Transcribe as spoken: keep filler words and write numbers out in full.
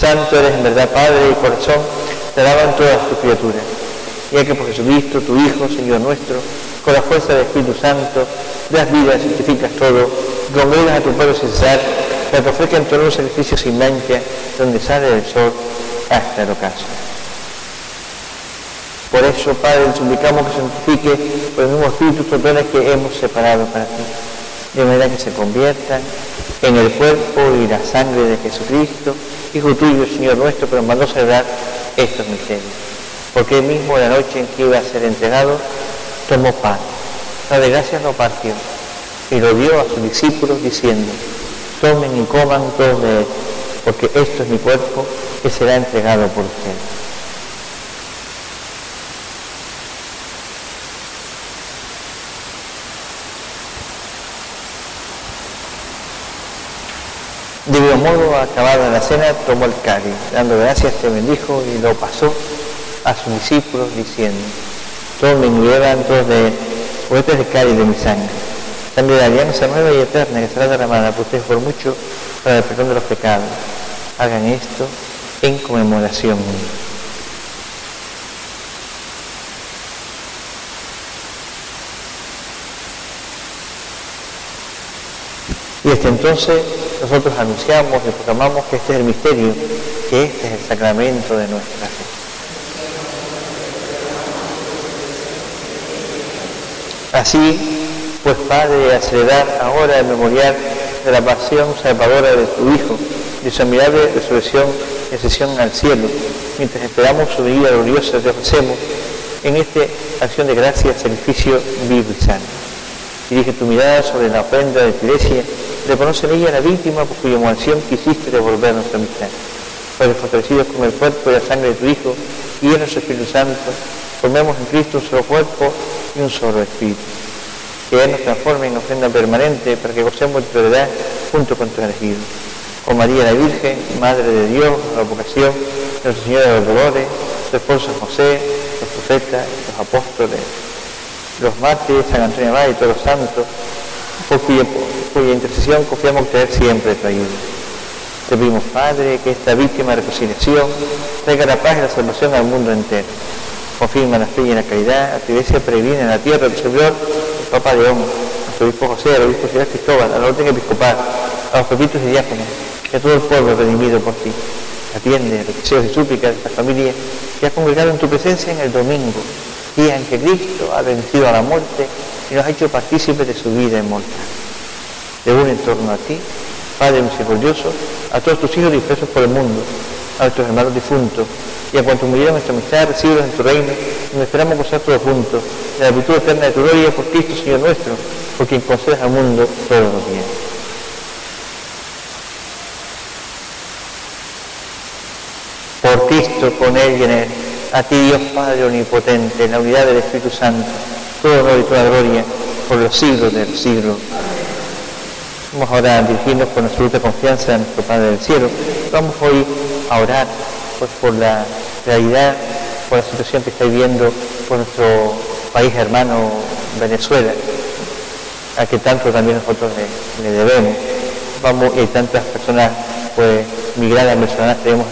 Santo eres en verdad Padre y corazón, te alaban todas tus criaturas. Ya que por Jesucristo, tu Hijo, Señor nuestro, con la fuerza del Espíritu Santo, das vida, santificas todo, congregas a tu pueblo sin cesar, para que ofrezcan todo un sacrificio sin mancha, donde sale el sol hasta el ocaso. Por eso, Padre, le suplicamos que santifique por el mismo Espíritu los dones que hemos separado para ti, de manera que se conviertan en el cuerpo y la sangre de Jesucristo, Hijo tuyo, Señor nuestro, pero mandó celebrar estos misterios. Porque él mismo, la noche en que iba a ser entregado, tomó pan, de gracias lo partió y lo dio a sus discípulos diciendo: tomen y coman todos de él, porque esto es mi cuerpo que será entregado por ustedes. De igual modo, acabada la cena, tomó el cáliz, dando gracias, te bendijo y lo pasó a sus discípulos diciendo: tomen y beban todos de él, porque este es el cáliz de mi sangre, sangre de la alianza nueva y eterna, que será derramada por ustedes por mucho para el perdón de los pecados. Hagan esto en conmemoración mía. Y desde entonces nosotros anunciamos y proclamamos que este es el misterio, que este es el sacramento de nuestra fe. Así, pues Padre, a celebrar ahora el memorial de la pasión salvadora de tu Hijo, de su admirable resurrección y ascensión al cielo, mientras esperamos su venida gloriosa, te ofrecemos en esta acción de gracia sacrificio vivo y sano. Dirige tu mirada sobre la ofrenda de tu iglesia, reconoce en ella la víctima por cuya emoción quisiste devolver nuestra amistad. Padre, fortalecidos con el cuerpo y la sangre de tu Hijo y en nuestro Espíritu Santo, formemos en Cristo un solo cuerpo y un solo Espíritu. Que Él nos transforme en ofrenda permanente para que gocemos de tu heredad junto con tus elegidos. Con María la Virgen, Madre de Dios, la vocación de Nuestra Señora de los Dolores, su esposo José, los profetas, los apóstoles, los mártires, San Antonio Abad y todos los santos, por cuya, por cuya intercesión confiamos tener siempre tu ayuda. Te pedimos, Padre, que esta víctima de reconciliación traiga la paz y la salvación al mundo entero. Confirma la fe y la caridad, a tu iglesia peregrina en la tierra del Señor, el Papa León, a nuestro obispo José, al obispo Ciudad Cristóbal, a la orden episcopal, a los presbíteros y diáconos, y a todo el pueblo redimido por ti. Atiende los deseos y súplicas de esta familia que has congregado en tu presencia en el domingo, día en que Cristo ha vencido a la muerte y nos ha hecho partícipes de su vida inmortal. Reúne en torno a ti, Padre misericordioso, a todos tus hijos dispersos por el mundo, a nuestros hermanos difuntos, y a cuantos murieron en nuestra amistad, recíbelos en tu reino, y nos esperamos gozar todos juntos, de la virtud eterna de tu gloria, por Cristo, Señor nuestro, por quien concedes al mundo todos los días. Por Cristo, con Él y en Él, a ti, Dios Padre omnipotente, en la unidad del Espíritu Santo, todo honor y toda gloria, por los siglos de los siglos. Vamos ahora a dirigirnos con absoluta confianza a nuestro Padre del Cielo. Vamos hoy a orar pues, por la realidad, por la situación que está viviendo por nuestro país hermano Venezuela, a que tanto también nosotros le, le debemos. Vamos, y hay tantas personas pues migradas venezolanas, tenemos